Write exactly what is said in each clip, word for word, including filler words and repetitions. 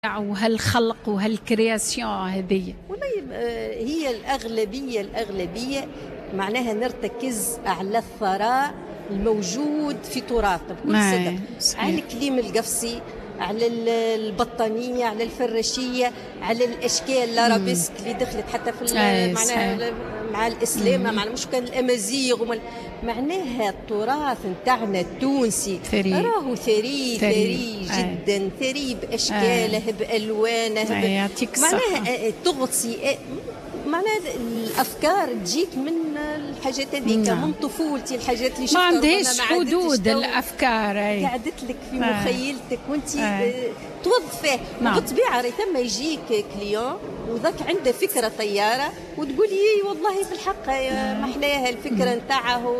وهالخلق وهالكرياسيون هذه؟ والله هي الأغلبية الأغلبية معناها نرتكز على الثراء الموجود في تراثنا بكل صدق، على الكليم القفصي، على البطانية، على الفراشية، على الأشكال الارابيسك اللي دخلت حتى في معناها مع الإسلام، مع مش كان الأمازيغ ومال معناها التراث نتاعنا التونسي راهو ثري ثري جدا، ثري بأشكاله بألوانه، معناها تغطي معناها الافكار تجيك من الحاجات هذيك من طفولتي، الحاجات اللي شفتها ما عندهاش حدود الافكار، اي قعدت لك في مخيلتك وانت توظفيه. وبالطبيعه راهي ثم يجيك كليون وذاك عنده فكره طياره وتقولي والله في الحق ما احلاها الفكره نتاعه.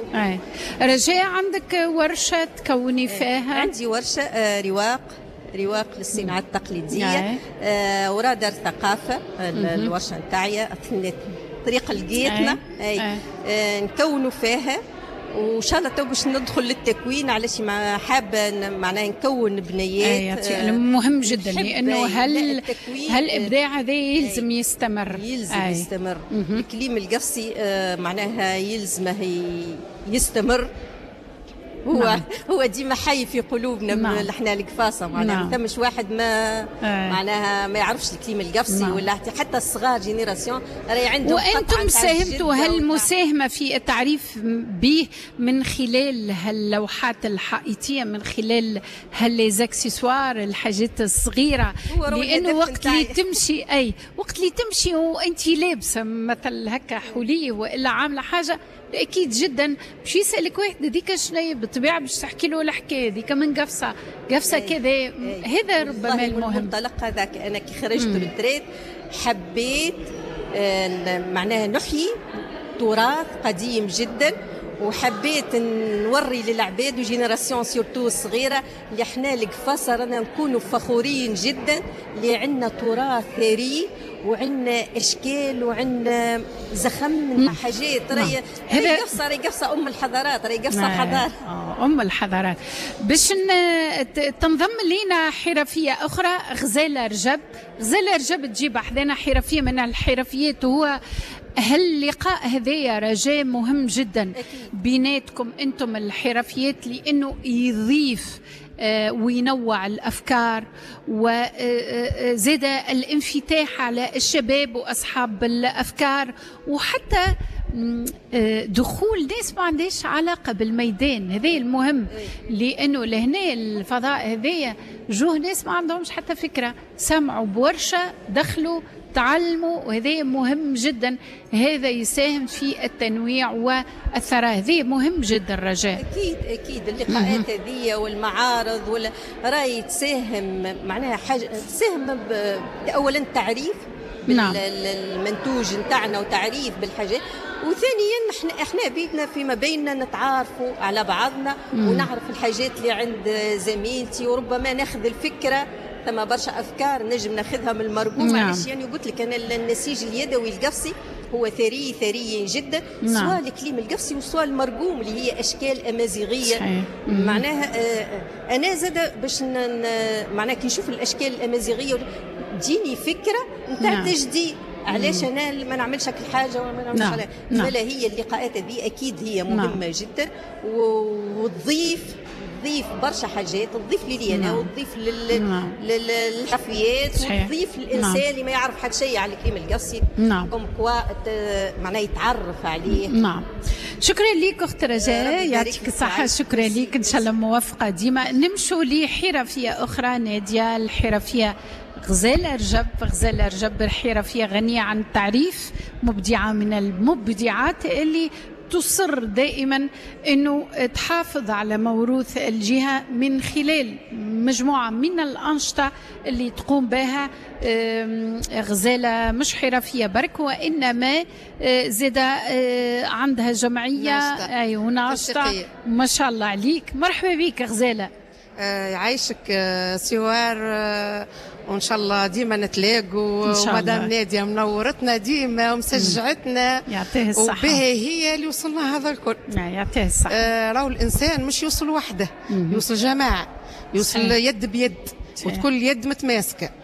رجاء عندك ورشه تكوني فيها؟ عندي ورشه آه رواق رواق للصناعات التقليديه، آه ورا دار ثقافه الورشه نتاعي طريقه لقيتنا اي آه نكونوا فيها، وان شاء الله تو باش ندخل للتكوين علاش ما حابه معناها نكون بنيات. آه مهم جدا لانه هل هالابداع هذا يلزم يستمر، يلزم آه. يستمر. الكليم القفصي آه معناها يلزمه يستمر، هو نعم. هو ديما حي في قلوبنا نعم. احنا القفاصه معناها نعم. ما ثمش واحد ما آه. معناها ما يعرفش الكليم القفصي نعم. ولا حتى الصغار جينيراسيون راهي عندهم. وانتم ساهمتوا هالمساهمه في التعريف به من خلال هاللوحات الحائطيه، من خلال هالليزاكسسوار الحاجات الصغيره، لانه وقت اللي تمشي اي وقت اللي تمشي وانت لابسه مثل هكا حلي والا عامله حاجه اكيد جدا باش يسالك واحد هذيك شنو بالطبيعه باش تحكي له الحكايه هذيك من قفصه قفصه كذا. هذا ربما المهم. المنطلق هذاك انا كي خرجت بالتريد حبيت آه معناها نحيي تراث قديم جدا، وحبيت نوري للعباد وجينيراسيون سورتو الصغيره اللي احنا القفاصه رانا نكونوا فخورين جدا اللي عندنا تراث ثري وعندنا اشكال وعندنا زخم من حاجات. راهي راهي قفصه راهي قفصه ام الحضارات، راهي قفصه الحضاره ام الحضارات. باش تنضم لينا حرفيه اخرى غزاله رجب. غزاله رجب تجيب حدانا حرفيه من الحرفيات، وهو هاللقاء هذايا رجاء مهم جدا بيناتكم انتم الحرفيات، لانه يضيف آه وينوع الافكار وزاد آه الانفتاح على الشباب واصحاب الافكار، وحتى آه دخول ناس ما عندهاش علاقه بالميدان. هذا المهم، لانه لهنا الفضاء هذايا جوه ناس ما عندهمش حتى فكره، سمعوا بورشه دخلوا تعلموا، وهذا مهم جدا. هذا يساهم في التنويع والثراء، هذا مهم جدا. رجاء اكيد اكيد اللقاءات هذه والمعارض ولا راهي تساهم معناها حاجه تساهم اولا تعريف نعم. المنتوج نتاعنا وتعريف بالحاجات، وثانيا احنا احنا بيتنا فيما بيننا نتعارفوا على بعضنا مم. ونعرف الحاجات اللي عند زميلتي، وربما ناخذ الفكره ثم برشا افكار نجم ناخذها من المرقوم. نعم. علاش يعني قلت لك انا النسيج اليدوي القفصي هو ثري ثري جدا، نعم. سواء الكليم القفصي وسواء المرقوم اللي هي اشكال امازيغيه. معناها آه انا زاد باش معناها كي نشوف الاشكال الامازيغيه تجيني فكره نتاع نعم. تجديد. علاش انا ما نعملش هكا الحاجه ولا ما نعملش نعم. عليها نعم. فلا هي اللقاءات هذه اكيد هي مهمه نعم. جدا، وتضيف تضيف برشا حاجات، تضيف لي انا وتضيف للحرفيات وتضيف للانسان اللي نعم. ما يعرف حتى شيء على الكليم القفصي نعم. كم كوا معناه يتعرف عليه. نعم. شكرا لك اخت رجاء، يعطيك الصحه. شكرا لك، ان شاء الله موفقه ديما. نمشوا لحرفيه اخرى، ناديه الحرفيه غزاله رجب. غزاله رجب حرفيه غنيه عن التعريف، مبدعه من المبدعات اللي تصر دائما انه تحافظ على موروث الجهه من خلال مجموعه من الانشطه اللي تقوم بها غزاله، مش حرفيه برك وانما زاد عندها جمعيه اي وناشطه. ما شاء الله عليك، مرحبا بك غزاله. يعيشك سوار، وان شاء الله ديما نتلاقوا، ومدام ناديه منورتنا ديما ومسجعتنا يعطيها الصحه، وبها هي اللي وصلنا هذا الكل. يعطيها الصحه. آه راهو الانسان مش يوصل وحده، يوصل جماعه، يوصل صحيح. يد بيد، وتكون اليد متماسكه.